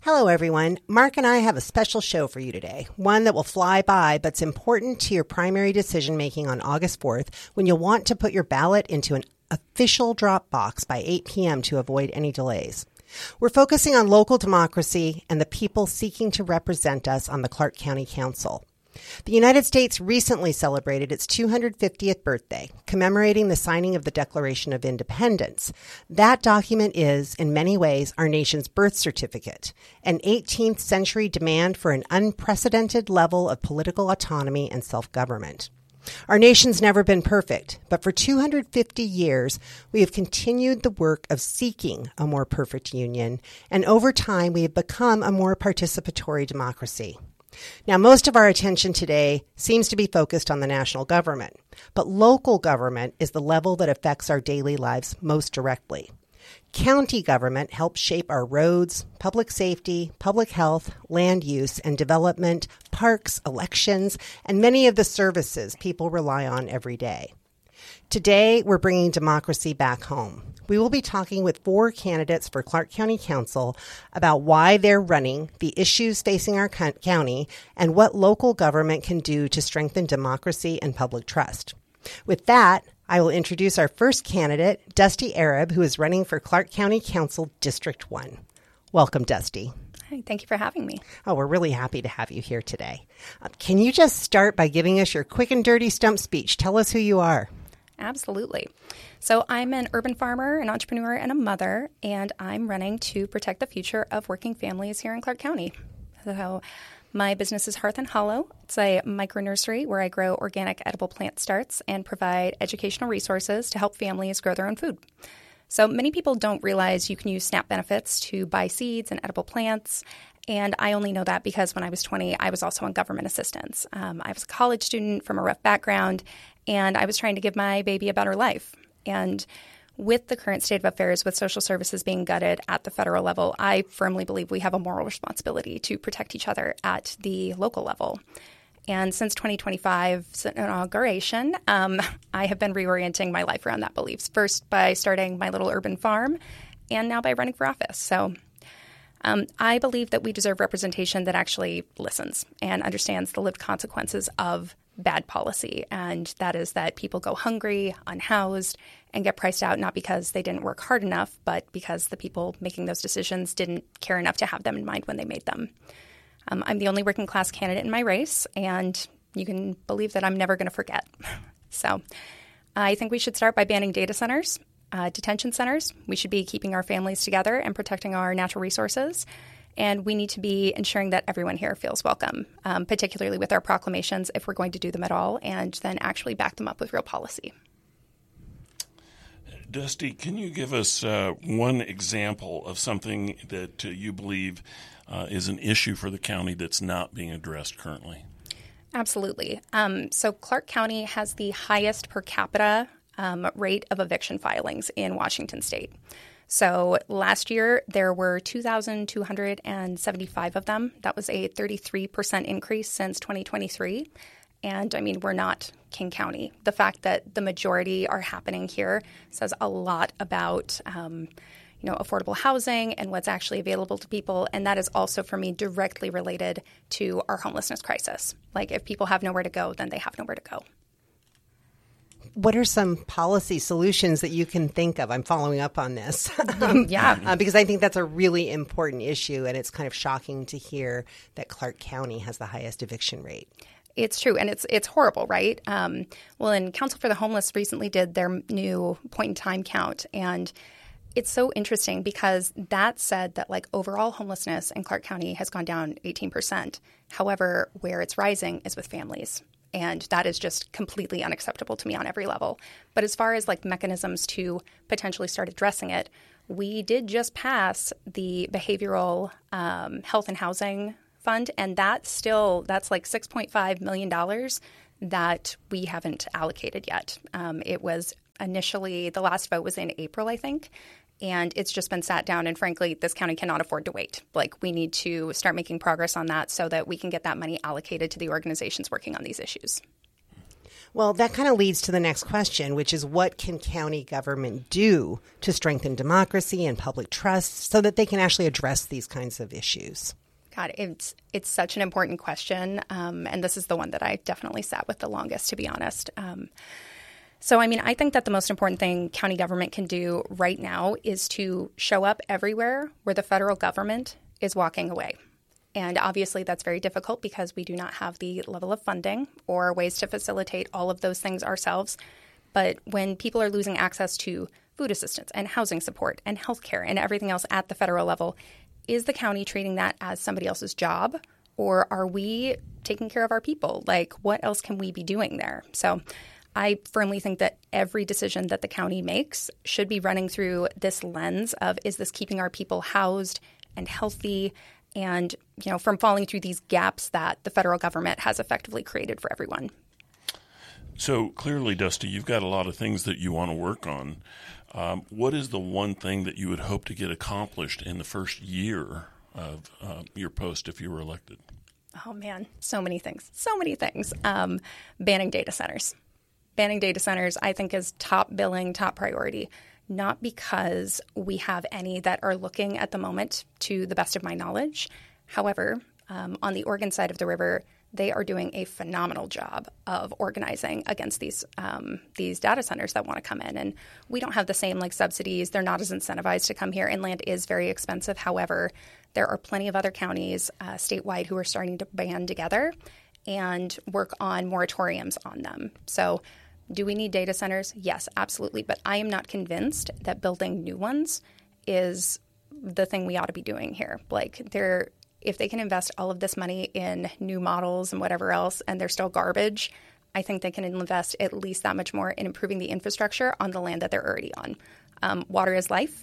Hello, everyone. Mark and I have a special show for you today, one that will fly by, but's important to your primary decision making on August 4th when you'll want to put your ballot into an official drop box by 8 p.m. to avoid any delays. We're focusing on local democracy and the people seeking to represent us on the Clark County Council. The United States recently celebrated its 250th birthday, commemorating the signing of the Declaration of Independence. That document is, in many ways, our nation's birth certificate, an 18th century demand for an unprecedented level of political autonomy and self-government. Our nation's never been perfect, but for 250 years, we have continued the work of seeking a more perfect union, and over time, we have become a more participatory democracy. Now, most of our attention today seems to be focused on the national government, but local government is the level that affects our daily lives most directly. County government helps shape our roads, public safety, public health, land use and development, parks, elections, and many of the services people rely on every day. Today, we're bringing democracy back home. We will be talking with 4 candidates for Clark County Council about why they're running, the issues facing our county, and what local government can do to strengthen democracy and public trust. With that, I will introduce our first candidate, Dusty Arab, who is running for Clark County Council District 1. Welcome, Dusty. Hi, thank you for having me. Oh, we're really happy to have you here today. Can you just start by giving us your quick and dirty stump speech? Tell us who you are. Absolutely. So I'm an urban farmer, an entrepreneur, and a mother, and I'm running to protect the future of working families here in Clark County. So my business is Hearth and Hollow. It's a micro nursery where I grow organic edible plant starts and provide educational resources to help families grow their own food. So many people don't realize you can use SNAP benefits to buy seeds and edible plants. And I only know that because when I was 20, I was also on government assistance. I was a college student from a rough background, and I was trying to give my baby a better life. And with the current state of affairs, with social services being gutted at the federal level, I firmly believe we have a moral responsibility to protect each other at the local level. And since 2025's inauguration, I have been reorienting my life around that belief. First by starting my little urban farm, and now by running for office. So I believe that we deserve representation that actually listens and understands the lived consequences of bad policy. And that is that people go hungry, unhoused, and get priced out not because they didn't work hard enough, but because the people making those decisions didn't care enough to have them in mind when they made them. I'm the only working class candidate in my race, and you can believe that I'm never going to forget. So I think we should start by banning data centers. Detention centers. We should be keeping our families together and protecting our natural resources. And we need to be ensuring that everyone here feels welcome, particularly with our proclamations, if we're going to do them at all, and then actually back them up with real policy. Dusty, can you give us one example of something that you believe is an issue for the county that's not being addressed currently? Absolutely. So Clark County has the highest per capita rate of eviction filings in Washington state. So last year, there were 2,275 of them. That was a 33% increase since 2023. And I mean, we're not King County. The fact that the majority are happening here says a lot about affordable housing and what's actually available to people. And that is also, for me, directly related to our homelessness crisis. Like, if people have nowhere to go, then they have nowhere to go. What are some policy solutions that you can think of? I'm following up on this. Because I think that's a really important issue, and it's kind of shocking to hear that Clark County has the highest eviction rate. It's true, and it's horrible, right? And Council for the Homeless recently did their new point-in-time count, and it's so interesting because that said that overall homelessness in Clark County has gone down 18%. However, where it's rising is with families. And that is just completely unacceptable to me on every level. But as far as mechanisms to potentially start addressing it, we did just pass the Behavioral Health and Housing Fund, and that's $6.5 million that we haven't allocated yet. It was initially, the last vote was in April, I think. And it's just been sat down. And frankly, this county cannot afford to wait. We need to start making progress on that so that we can get that money allocated to the organizations working on these issues. Well, that kind of leads to the next question, which is what can county government do to strengthen democracy and public trust so that they can actually address these kinds of issues? God, it's such an important question, and this is the one that I definitely sat with the longest, to be honest. I think that the most important thing county government can do right now is to show up everywhere where the federal government is walking away. And obviously that's very difficult because we do not have the level of funding or ways to facilitate all of those things ourselves. But when people are losing access to food assistance and housing support and healthcare and everything else at the federal level, is the county treating that as somebody else's job? Or are we taking care of our people? Like, what else can we be doing there? So I firmly think that every decision that the county makes should be running through this lens of, is this keeping our people housed and healthy and, from falling through these gaps that the federal government has effectively created for everyone. So clearly, Dusty, you've got a lot of things that you want to work on. What is the one thing that you would hope to get accomplished in the first year of your post if you were elected? Oh, man, so many things. Banning data centers. Banning data centers, I think, is top billing, top priority. Not because we have any that are looking at the moment, to the best of my knowledge. However, on the Oregon side of the river, they are doing a phenomenal job of organizing against these data centers that want to come in. And we don't have the same subsidies. They're not as incentivized to come here. Inland is very expensive. However, there are plenty of other counties statewide who are starting to band together and work on moratoriums on them. So do we need data centers? Yes, absolutely. But I am not convinced that building new ones is the thing we ought to be doing here. If they can invest all of this money in new models and whatever else, and they're still garbage, I think they can invest at least that much more in improving the infrastructure on the land that they're already on. Water is life.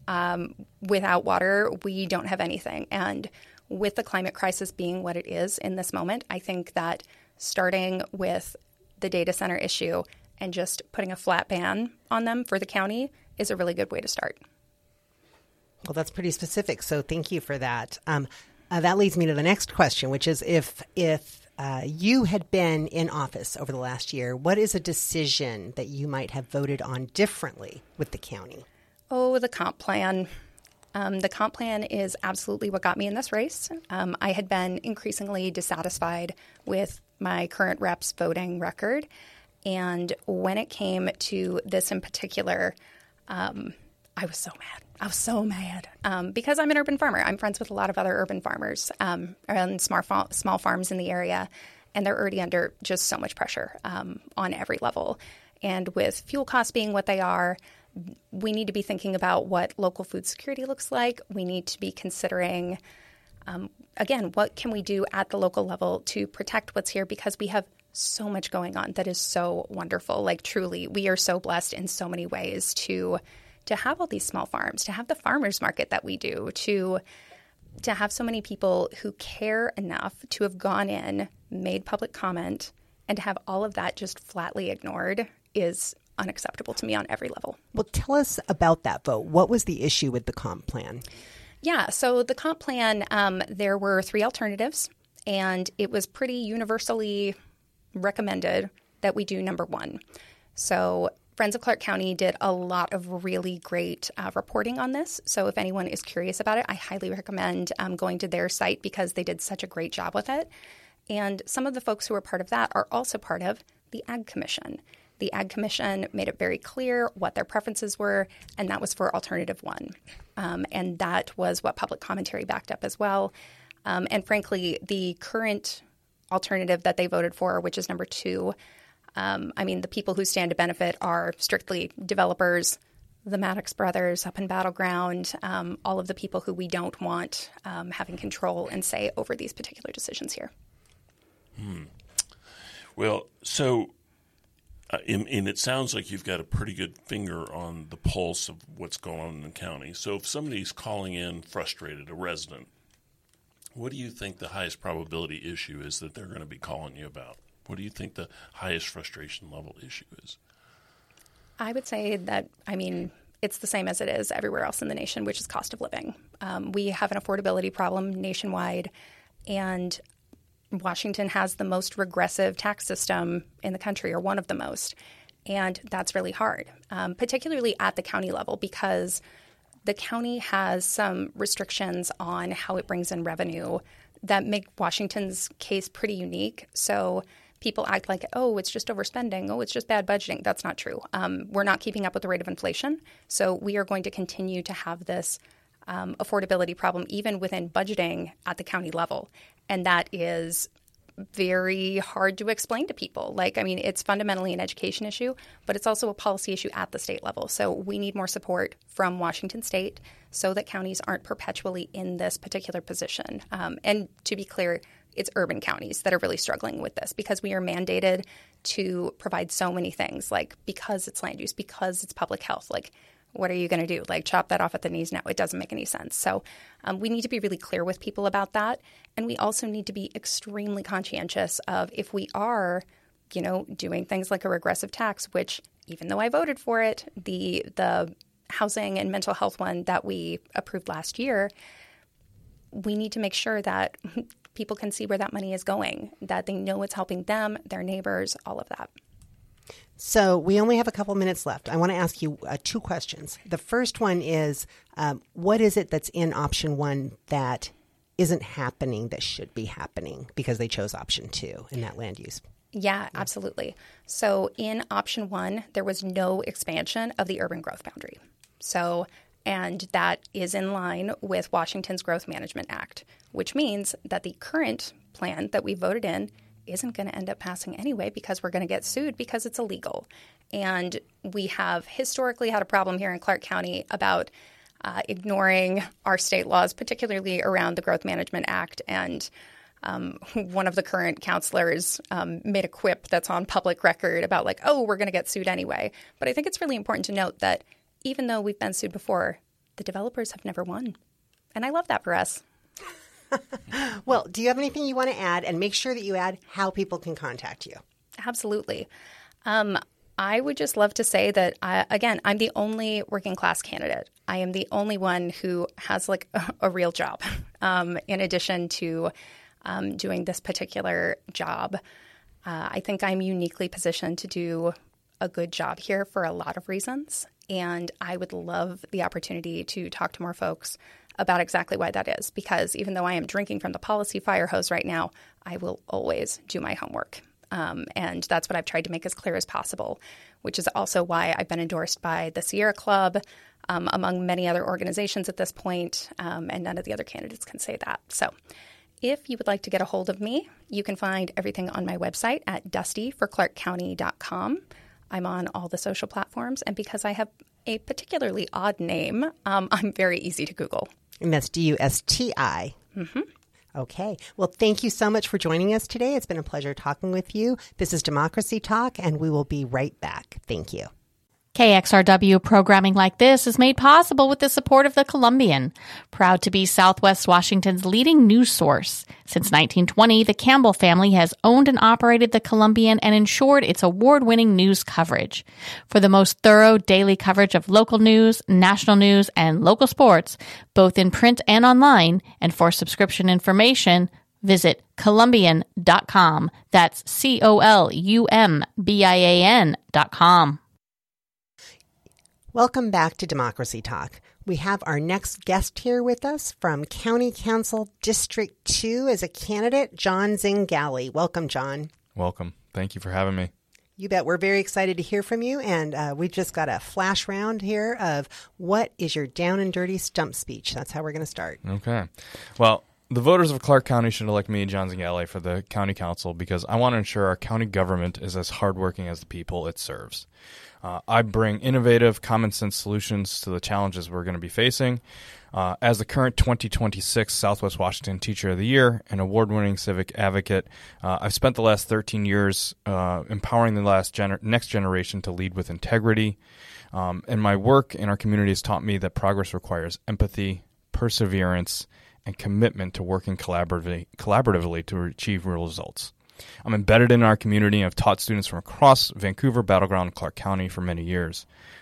Without water, we don't have anything. And with the climate crisis being what it is in this moment, I think that starting with the data center issue and just putting a flat ban on them for the county is a really good way to start. Well, that's pretty specific, so thank you for that. That leads me to the next question, which is if you had been in office over the last year, what is a decision that you might have voted on differently with the county? Oh, the comp plan. The comp plan is absolutely what got me in this race. I had been increasingly dissatisfied with my current rep's voting record. And when it came to this in particular, I was so mad. Because I'm an urban farmer. I'm friends with a lot of other urban farmers around small farms in the area. And they're already under just so much pressure on every level. And with fuel costs being what they are, we need to be thinking about what local food security looks like. We need to be considering, again, what can we do at the local level to protect what's here, because we have so much going on that is so wonderful. Truly, we are so blessed in so many ways to have all these small farms, to have the farmers market that we do, to have so many people who care enough to have gone in, made public comment, and to have all of that just flatly ignored is unacceptable to me on every level. Well, tell us about that vote. What was the issue with the comp plan? Yeah, so the comp plan, there were 3 alternatives, and it was pretty universally recommended that we do number 1. So Friends of Clark County did a lot of really great reporting on this. So if anyone is curious about it, I highly recommend going to their site because they did such a great job with it. And some of the folks who are part of that are also part of the Ag Commission. The Ag Commission made it very clear what their preferences were, and that was for Alternative 1. And that was what public commentary backed up as well. And frankly, the current alternative that they voted for, which is number 2, the people who stand to benefit are strictly developers, the Maddox brothers up in Battleground, all of the people who we don't want having control and say over these particular decisions here. Well, so and it sounds like you've got a pretty good finger on the pulse of what's going on in the county. So if somebody's calling in frustrated, a resident, what do you think the highest probability issue is that they're going to be calling you about? What do you think the highest frustration level issue is? I would say that, it's the same as it is everywhere else in the nation, which is cost of living. We have an affordability problem nationwide, and Washington has the most regressive tax system in the country, or one of the most. And that's really hard, particularly at the county level, because the county has some restrictions on how it brings in revenue that make Washington's case pretty unique. So people act like, oh, it's just overspending. Oh, it's just bad budgeting. That's not true. We're not keeping up with the rate of inflation. So we are going to continue to have this affordability problem even within budgeting at the county level. And that is very hard to explain to people. It's fundamentally an education issue, but it's also a policy issue at the state level. So we need more support from Washington State so that counties aren't perpetually in this particular position. And to be clear, it's urban counties that are really struggling with this because we are mandated to provide so many things, because it's land use, because it's public health. What are you going to do? Chop that off at the knees? No, it doesn't make any sense. So we need to be really clear with people about that. And we also need to be extremely conscientious of if we are, doing things like a regressive tax, which even though I voted for it, the housing and mental health one that we approved last year, we need to make sure that people can see where that money is going, that they know it's helping them, their neighbors, all of that. So we only have a couple minutes left. I want to ask you 2 questions. The first one is, what is it that's in option 1 that isn't happening that should be happening because they chose option 2 in that land use? Yeah, absolutely. So in option 1, there was no expansion of the urban growth boundary. And that is in line with Washington's Growth Management Act, which means that the current plan that we voted in isn't going to end up passing anyway because we're going to get sued because it's illegal. And we have historically had a problem here in Clark County about ignoring our state laws, particularly around the Growth Management Act. And one of the current counselors made a quip that's on public record about we're going to get sued anyway. But I think it's really important to note that even though we've been sued before, the developers have never won. And I love that for us. Well, do you have anything you want to add? And make sure that you add how people can contact you. Absolutely. I would just love to say that, I'm the only working class candidate. I am the only one who has a real job in addition to doing this particular job. I think I'm uniquely positioned to do a good job here for a lot of reasons. And I would love the opportunity to talk to more folks about exactly why that is, because even though I am drinking from the policy fire hose right now, I will always do my homework. And that's what I've tried to make as clear as possible, which is also why I've been endorsed by the Sierra Club, among many other organizations at this point, and none of the other candidates can say that. So if you would like to get a hold of me, you can find everything on my website at dustyforclarkcounty.com. I'm on all the social platforms, and because I have a particularly odd name, I'm very easy to Google. And that's DUSTI. Mm-hmm. Okay. Well, thank you so much for joining us today. It's been a pleasure talking with you. This is Democracy Talk, and we will be right back. Thank you. KXRW programming like this is made possible with the support of the Columbian, proud to be Southwest Washington's leading news source. Since 1920, the Campbell family has owned and operated the Columbian and ensured its award-winning news coverage. For the most thorough daily coverage of local news, national news, and local sports, both in print and online, and for subscription information, visit Columbian.com. That's COLUMBIAN.com. Welcome back to Democracy Talk. We have our next guest here with us from County Council District 2 as a candidate, John Zingali. Welcome, John. Welcome. Thank you for having me. You bet. We're very excited to hear from you. And we've just got a flash round here of what is your down and dirty stump speech. That's how we're going to start. Okay. Well, the voters of Clark County should elect me, John Zingali, for the county council because I want to ensure our county government is as hardworking as the people it serves. I bring innovative, common-sense solutions to the challenges we're going to be facing. As the current 2026 Southwest Washington Teacher of the Year and award-winning civic advocate, I've spent the last 13 years empowering the next generation to lead with integrity. And my work in our community has taught me that progress requires empathy, perseverance, and commitment to working collaboratively to achieve real results. I'm embedded in our community and have taught students from across Vancouver, Battleground, and Clark County for many years.